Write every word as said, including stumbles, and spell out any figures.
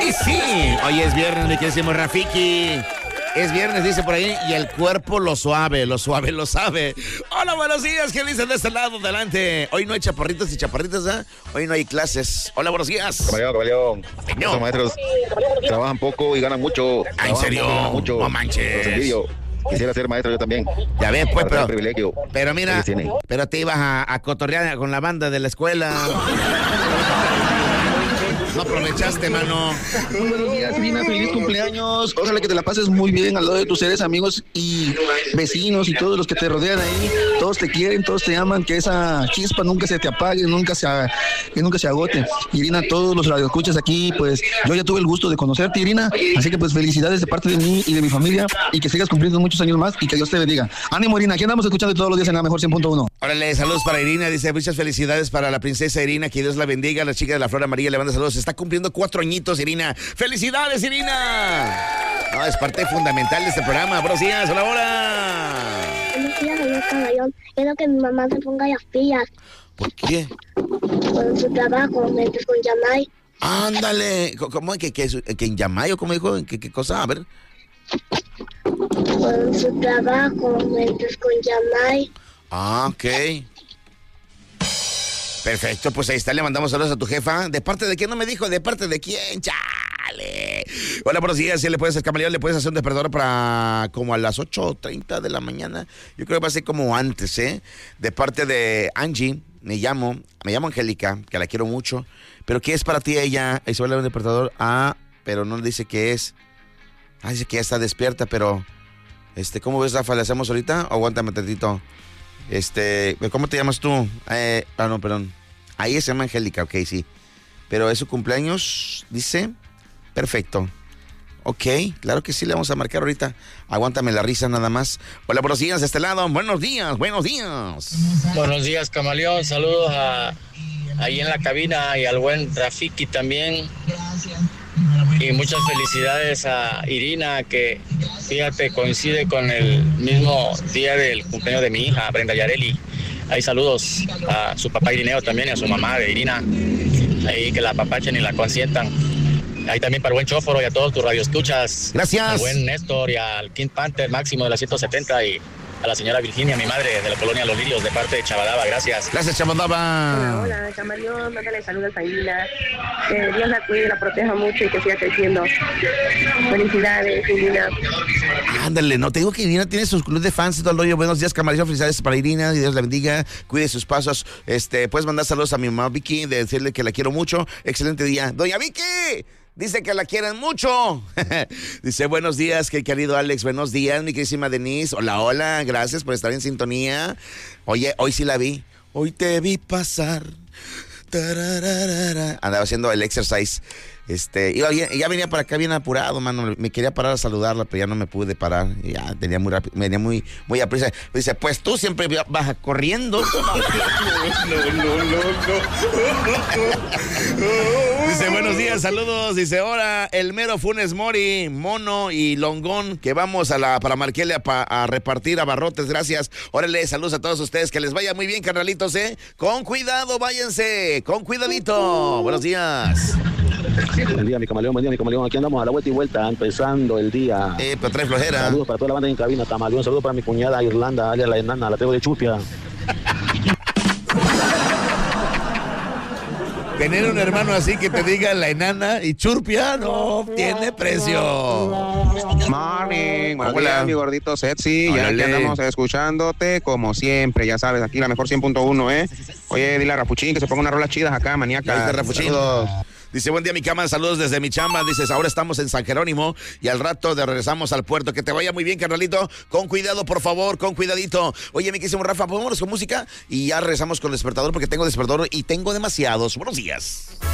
Y sí, hoy es viernes, mi queridísimo Rafiki. Es viernes, dice por ahí, y el cuerpo lo suave, lo suave, lo sabe. Hola, buenos días, ¿qué dicen de este lado? Adelante. Hoy no hay chaparritos y chaparritas, ¿eh? Hoy no hay clases. Hola, buenos días. Caballón, caballón. Los maestros trabajan poco y ganan mucho. Ah, ¿en serio? Poco, ganan mucho. No manches. Los envidio. Quisiera ser maestro yo también. Ya ves, pues, pero, privilegio. pero mira, pero te ibas a, a cotorrear con la banda de la escuela. No aprovechaste, mano. Muy buenos días, Irina, feliz cumpleaños. Ojalá que te la pases muy bien al lado de tus seres, amigos y vecinos y todos los que te rodean ahí. Todos te quieren, todos te aman, que esa chispa nunca se te apague, nunca se, que nunca se agote. Irina, todos los radioescuchas aquí, pues yo ya tuve el gusto de conocerte, Irina, así que pues felicidades de parte de mí y de mi familia y que sigas cumpliendo muchos años más y que Dios te bendiga. Ánimo, Irina, aquí andamos escuchando todos los días en la mejor cien punto uno. Órale, saludos para Irina, dice muchas felicidades para la princesa Irina, que Dios la bendiga, la chica de la Flor Amarilla le manda saludos. Está cumpliendo cuatro añitos, Irina. ¡Felicidades, Irina! No, es parte fundamental de este programa. Buenos días, hola, hola. Buenos días, señor Caballón. Quiero que mi mamá se ponga las pilas. ¿Por qué? Con su trabajo, mientras con Yamai. Ándale. ¿Cómo? ¿Que, que, que en Yamay o cómo dijo? ¿Qué, ¿Qué cosa? A ver. Con su trabajo, mientras con Yamai. Ah, ok. Perfecto, pues ahí está, le mandamos saludos a tu jefa. ¿De parte de quién? No me dijo, ¿de parte de quién? ¡Chale! Hola, buenos días, si le puedes hacer camaleón, le puedes hacer un despertador para como a las ocho treinta de la mañana. Yo creo que va a ser como antes, ¿eh? De parte de Angie, me llamo, me llamo Angélica, que la quiero mucho. Pero ¿qué es para ti ella? Ahí se va a dar un despertador. Ah, pero no dice qué es. Ah, dice que ya está despierta, pero... Este, ¿cómo ves, Rafa? ¿Le hacemos ahorita? O aguántame tantito. Este, ¿cómo te llamas tú? Eh, ah, no, perdón. Ahí se llama Angélica, ok, sí. Pero es su cumpleaños, dice. Perfecto. Ok, claro que sí, le vamos a marcar ahorita. Aguántame la risa nada más. Hola, buenos días de este lado. Buenos días, buenos días. Buenos días, Camaleón. Saludos a ahí en la cabina y al buen Rafiki también. Y muchas felicidades a Irina, que fíjate, coincide con el mismo día del cumpleaños de mi hija, Brenda Yareli. Ahí saludos a su papá Irineo también y a su mamá de Irina. Ahí que la apapachen y la consientan. Ahí también para el buen Chóforo y a todos tus radioescuchas. Gracias. Al buen Néstor y al King Panther Máximo de la ciento setenta y a la señora Virginia, mi madre de la colonia Los Lirios, de parte de Chabadaba. Gracias. Gracias, Chabadaba. Hola, hola, Camaleón, mándale saludos a Irina. Que Dios la cuide, la proteja mucho y que siga creciendo. Felicidades, Irina. Ándale, no, te digo que Irina tiene sus clubes de fans y todo el rollo. Buenos días, Camaleón, felicidades para Irina y Dios la bendiga, cuide sus pasos. Este, puedes mandar saludos a mi mamá Vicky, de decirle que la quiero mucho. Excelente día. Doña Vicky, dice que la quieren mucho. Dice, buenos días, que querido Alex, buenos días, mi queridísima Denise. Hola, hola, gracias por estar en sintonía. Oye, hoy sí la vi. Hoy te vi pasar. Tararara. Andaba haciendo el exercise. Este, iba bien, ya venía para acá bien apurado, mano. Me quería parar a saludarla, pero ya no me pude parar. Ya tenía muy rápido, venía muy, muy a prisa. Dice, pues tú siempre vas corriendo. No, no, no, no, no. Dice, buenos días, saludos. Dice, ahora el mero Funes Mori, Mono y Longón, que vamos a la para Marquelia pa, a repartir abarrotes. Gracias. Órale, saludos a todos ustedes. Que les vaya muy bien, carnalitos, ¿eh? Con cuidado, váyanse. Con cuidadito. Buenos días. Buen día, mi camaleón, buen día, mi camaleón. Aquí andamos a la vuelta y vuelta, empezando el día. Eh, pero trae flojera. Saludos para toda la banda en cabina, camaleón. Saludos para mi cuñada Irlanda, alias la enana, la tengo de chupia. Tener un hermano así que te diga la enana y churpia no tiene precio. Morning, buenos días, mi gordito sexy. Ya aquí andamos escuchándote como siempre, ya sabes, aquí la mejor cien punto uno, ¿eh? Oye, dile a Rafuchín que se ponga unas rolas chidas acá, maníaca. Rafuchín. Dice, buen día, mi cama, saludos desde mi chamba. Dices, ahora estamos en San Jerónimo y al rato de regresamos al puerto. Que te vaya muy bien, carnalito. Con cuidado, por favor, con cuidadito. Oye, mi querísimo Rafa, vámonos con música y ya regresamos con el despertador porque tengo despertador y tengo demasiados. Buenos días.